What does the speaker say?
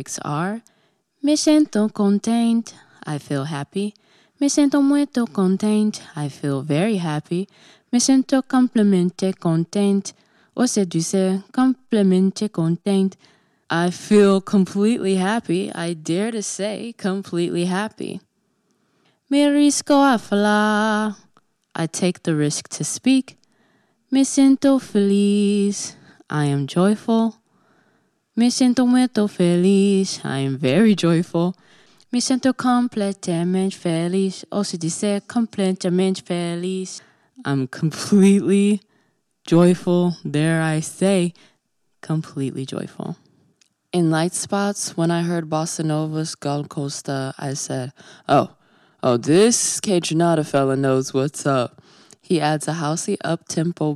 lyrics are: Me siento contente, I feel happy. Me siento muito contente, I feel very happy. Me siento completamente contente, ou se dizer completamente contente, I feel completely happy. I dare to say completely happy. Me risco a falar, I take the risk to speak. Me siento feliz, I am joyful. Me siento muito feliz, I am very joyful. Me siento completamente feliz, ou se dizer completamente feliz, I'm completely joyful, dare I say, completely joyful. In light spots, when I heard Bossa Nova's Gal Costa, I said, oh, this Kaytranada fella knows what's up. He adds a housey up-tempo